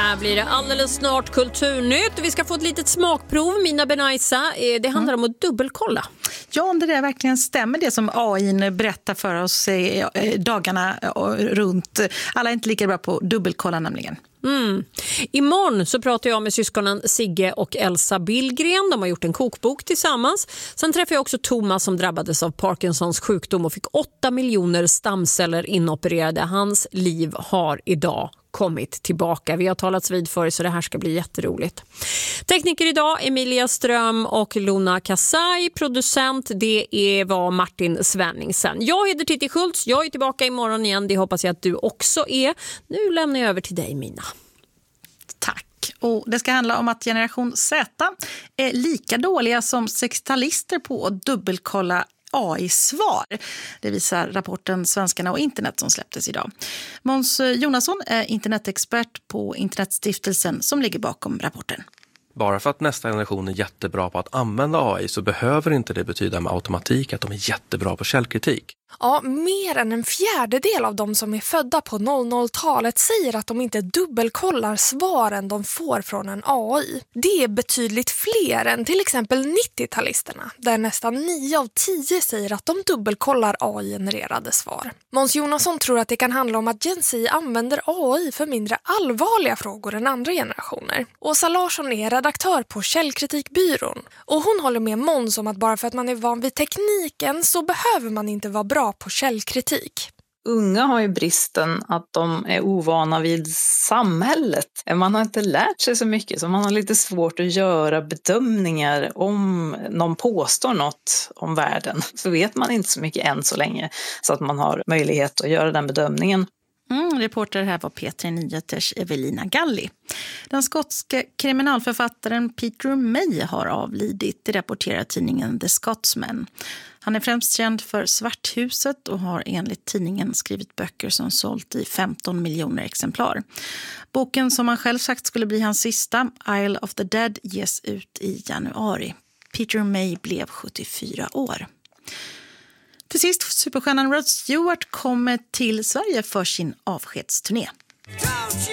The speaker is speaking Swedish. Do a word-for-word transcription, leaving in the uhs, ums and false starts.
Här blir det alldeles snart Kulturnytt. Vi ska få ett litet smakprov, Mina Benaisa. Det handlar mm. om att dubbelkolla. Ja, om det där verkligen stämmer, det som A I berättar för oss dagarna runt. Alla är inte lika bra på att dubbelkolla nämligen. Mm. Imorgon så pratar jag med syskonen Sigge och Elsa Billgren. De har gjort en kokbok tillsammans. Sen träffar jag också Thomas som drabbades av Parkinsons sjukdom och fick åtta miljoner stamceller inopererade. Hans liv har idag kommit tillbaka. Vi har talats vid för, så det här ska bli jätteroligt. Tekniker idag Emilia Ström och Luna Kasai. Producent det är var Martin Svenningsen. Jag heter Titti Schultz. Jag är tillbaka imorgon igen. Det hoppas jag att du också är. Nu lämnar jag över till dig, Mina. Tack. Och det ska handla om att generation Z är lika dåliga som sextiottalister på att dubbelkolla A I-svar. Det visar rapporten Svenskarna och internet som släpptes idag. Måns Jonasson är internetexpert på Internetstiftelsen som ligger bakom rapporten. Bara för att nästa generation är jättebra på att använda A I så behöver inte det betyda med automatik att de är jättebra på källkritik. Ja, mer än en fjärdedel av de som är födda på noll noll-talet säger att de inte dubbelkollar svaren de får från en A I. Det är betydligt fler än till exempel nittio-talisterna, där nästan nio av tio säger att de dubbelkollar A I-genererade svar. Måns Jonasson tror att det kan handla om att Gen Z använder A I för mindre allvarliga frågor än andra generationer. Åsa Larsson är redaktör på Källkritikbyrån och hon håller med Måns om att bara för att man är van vid tekniken så behöver man inte vara bra på källkritik. Unga har ju bristen att de är ovana vid samhället. Man har inte lärt sig så mycket så man har lite svårt att göra bedömningar om någon påstår något om världen. Så vet man inte så mycket än så länge så att man har möjlighet att göra den bedömningen. Mm, reporter här var P tre Nyheters Evelina Galli. Den skotska kriminalförfattaren Peter May har avlidit, det rapporterar tidningen The Scotsman. Han är främst känd för Svarthuset och har enligt tidningen skrivit böcker som sålt i femton miljoner exemplar. Boken som han själv sagt skulle bli hans sista, Isle of the Dead, ges ut i januari. Peter May blev sjuttiofyra år. Till sist, superstjärnan Rod Stewart kommer till Sverige för sin avskedsturné.